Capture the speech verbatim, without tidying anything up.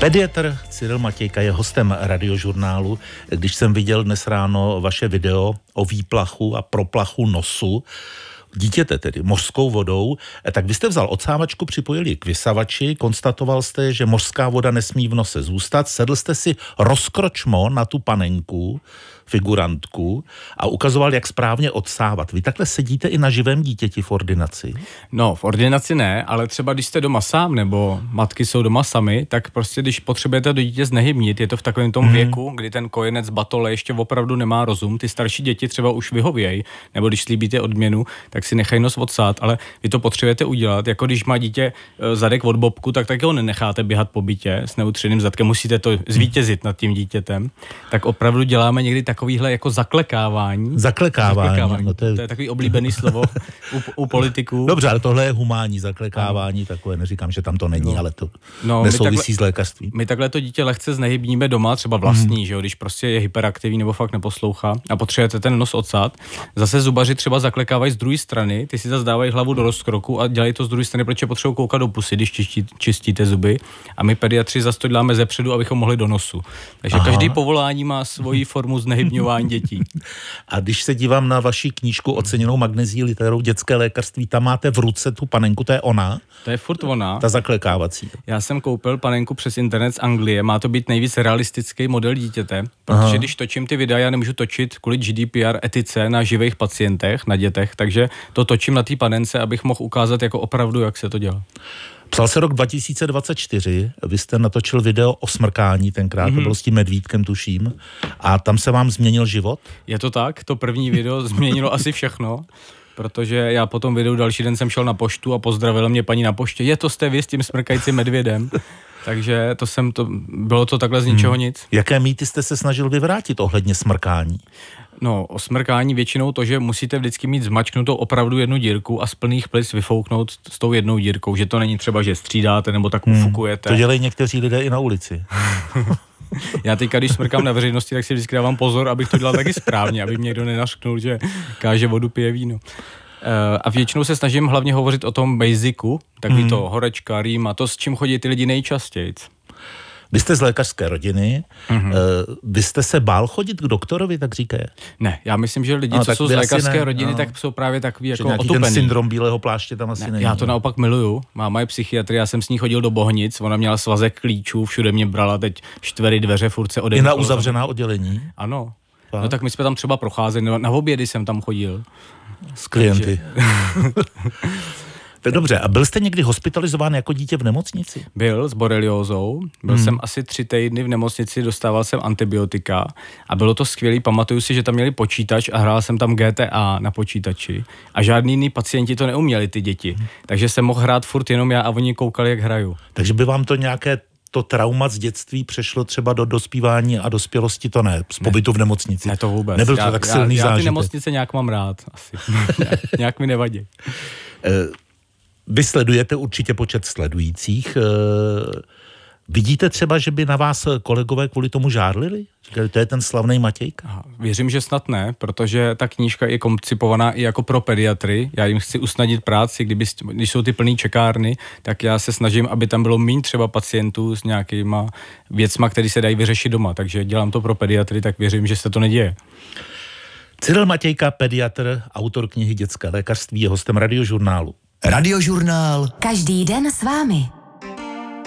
Pediatr Cyril Matějka je hostem Radiožurnálu. Když jsem viděl dnes ráno vaše video o výplachu a proplachu nosu dítěte, tedy mořskou vodou, tak vy jste vzal odsávačku, připojili k vysavači, konstatoval jste, že mořská voda nesmí v nose zůstat, sedl jste si rozkročmo na tu panenku, figurantku a ukazoval, jak správně odsávat. Vy takhle sedíte i na živém dítěti v ordinaci? No, v ordinaci ne, ale třeba když jste doma sám, nebo matky jsou doma sami, tak prostě když potřebujete do dítě znehybnit, je to v takovém tom hmm. věku, kdy ten kojenec batole ještě opravdu nemá rozum, ty starší děti třeba už vyhovějí, nebo když slíbíte odměnu, tak si nechají nos odsát, ale vy to potřebujete udělat, jako když má dítě zadek od bobku, tak taky ho nenecháte běhat po bytě s neutřeným zadkem, musíte to zvítězit nad tím dítětem, tak opravdu děláme někdy takovýhle jako zaklekávání. Zaklekávání. zaklekávání. No to, je... to je takový oblíbený slovo u, u politiků. Dobře, ale tohle je humánní zaklekávání, no. Takové, neříkám, že tam to není, no. ale to no, nesouvisí takhle, s lékařstvím. My takhle to dítě lehce znehybníme doma, třeba vlastní, hmm. že jo, když prostě je hyperaktivní nebo fakt neposlouchá a potřebujete ten nos odsát. Zase zubaři třeba zaklekávají z druhé strany, ty si zase dávají hlavu do rozkroku a dělají to z druhé strany, protože potřebují koukat do pusy, když čistí, čistíte zuby. A my pediatři zase to děláme zepředu, abychom mohli do nosu. Takže Aha. každý povolání má svoji formu znehybňování dětí. A když se dívám na vaši knížku oceněnou Magnézií literou Dětské lékařství, tam máte v ruce tu panenku, to je ona? To je furt ona. Ta zaklekávací. Já jsem koupil panenku přes internet z Anglie, má to být nejvíc realistický model dítěte, protože Aha. když točím ty videa, já nemůžu točit kvůli G D P R etice na živých pacientech, na dětech, takže to točím na té panence, abych mohl ukázat jako opravdu, jak se to dělá. Psal se rok dva tisíce dvacet čtyři, vy jste natočil video o smrkání, tenkrát mm-hmm. to bylo s tím medvídkem, tuším, a tam se vám změnil život? Je to tak, to první video změnilo asi všechno, protože já po tom videu další den jsem šel na poštu a pozdravila mě paní na poště, je to jste vy s tím smrkajícím medvědem. Takže to jsem to, bylo to takhle z ničeho nic. Hmm. Jaké mýty jste se snažil vyvrátit ohledně smrkání? No, o smrkání většinou to, že musíte vždycky mít zmačknutou opravdu jednu dírku a z plných plic vyfouknout s tou jednou dírkou, že to není třeba, že střídáte nebo tak hmm. ufukujete. To dělají někteří lidé i na ulici. Já teďka, když smrkám na veřejnosti, tak si vždycky dávám pozor, abych to dělal taky správně, aby mě někdo nenařknul, že káže vodu, pije víno. A většinou se snažím hlavně hovořit o tom basicu, takový hmm. to horečka, rýma, to, s čím chodí ty lidi nejčastěji. Vy jste z lékařské rodiny, mm-hmm. vy jste se bál chodit k doktorovi, tak říkají? Ne, já myslím, že lidi, no, co jsou z lékařské ne, rodiny, no. tak jsou právě takový jako otupený. Ten syndrom bílého pláště tam asi ne, není. Já to naopak miluju. Máma je psychiatr, já jsem s ní chodil do Bohnic, ona měla svazek klíčů, všude mě brala, teď čtvery dveře, furt se odemkla. I na uzavřená oddělení? Ano. Fakt? No tak my jsme tam třeba procházeli, na obědy jsem tam chodil. S klienty. Tak dobře, a byl jste někdy hospitalizován jako dítě v nemocnici? Byl s boreliózou, byl hmm. jsem asi tři týdny v nemocnici, dostával jsem antibiotika a bylo to skvělý, pamatuju si, že tam měli počítač a hrál jsem tam G T A na počítači a žádný jiný pacienti to neuměli, ty děti, hmm. takže jsem mohl hrát furt jenom já a oni koukali, jak hraju. Takže by vám to nějaké to trauma z dětství přešlo třeba do dospívání a dospělosti, to ne, z pobytu ne, v nemocnici. Ne, to vůbec. Nebyl to já, tak silný já, zážitek. Já ty nemocnice nějak mám rád, asi. nějak, nějak mi nevadí. Vy sledujete určitě počet sledujících. Vidíte třeba, že by na vás kolegové kvůli tomu žárlili? Říkali, to je ten slavný Matějka? Věřím, že snad ne, protože ta knížka je koncipovaná i jako pro pediatry. Já jim chci usnadnit práci, kdyby, když jsou ty plný čekárny, tak já se snažím, aby tam bylo méně třeba pacientů s nějakýma věcma, které se dají vyřešit doma. Takže dělám to pro pediatry, tak věřím, že se to neděje. Cyril Matějka, pediatr, autor knihy Dětské lékařství, je hostem Radiožurnálu. Radiožurnál. Každý den s vámi.